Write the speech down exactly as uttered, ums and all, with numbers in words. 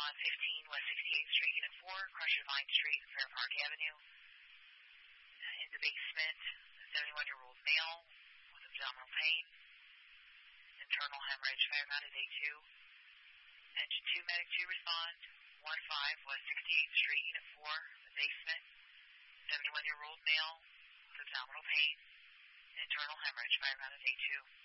on fifteen West sixty-eighth Street, Unit four, Crusher Vine Street, Fair Park Avenue. In the basement, a seventy-one-year-old male with abdominal pain, internal hemorrhage, fire mounted A two. Engine two, Medic two, respond. one five West sixty-eighth Street, Unit four, the basement, seventy-one-year-old male with abdominal pain, internal hemorrhage, fire mounted A two.